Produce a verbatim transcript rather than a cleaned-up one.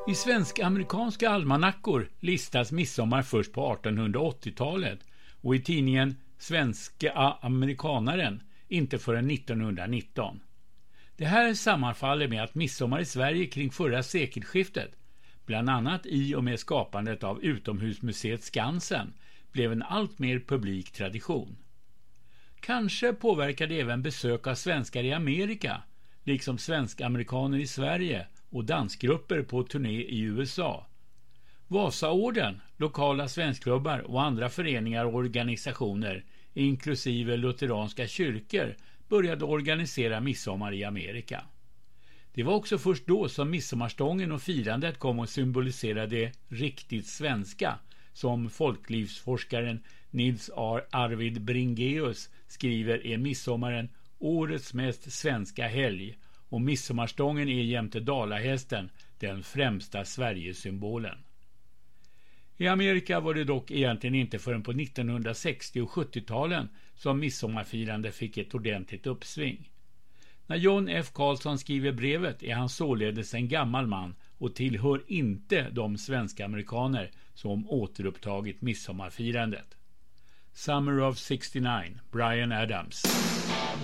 I svensk-amerikanska almanackor listas midsommar först på artonhundraåttiotalet och i tidningen Svenska Amerikanaren inte förrän nittonhundranitton. Det här sammanfaller med att midsommar i Sverige kring förra sekelskiftet, bland annat i och med skapandet av utomhusmuseet Skansen, blev en allt mer publik tradition. Kanske påverkade även besök av svenskar i Amerika, liksom svensk-amerikaner i Sverige och dansgrupper på turné i U S A. Vasaorden, lokala svenskklubbar och andra föreningar och organisationer, inklusive lutheranska kyrkor, började organisera midsommar i Amerika. Det var också först då som midsommarstången och firandet kom att symbolisera det riktigt svenska, som folklivsforskaren Nils R. Arvid Bringeus skriver är midsommaren årets mest svenska helg, och midsommarstången är jämte dalahästen den främsta Sverigesymbolen. I Amerika var det dock egentligen inte förrän på nittonhundrasextio- och sjuttio-talen som midsommarfirande fick ett ordentligt uppsving. När John F. Carlson skriver brevet är han således en gammal man och tillhör inte de svenska amerikaner som återupptagit midsommarfirandet. Summer of sextionio, Bryan Adams.